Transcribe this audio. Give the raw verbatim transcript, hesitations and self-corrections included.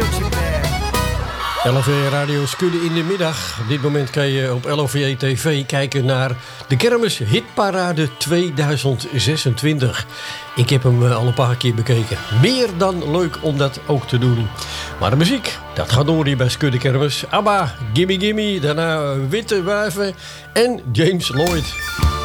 L O V J Radio Skudde in de middag. Op dit moment kan je op L O V J T V kijken naar de Kermis Hitparade tweeduizend zesentwintig. Ik heb hem al een paar keer bekeken. Meer dan leuk om dat ook te doen. Maar de muziek, dat gaat door hier bij Skudde Kermis. ABBA, Gimme Gimme, daarna Witte Wuiven en James Lloyd.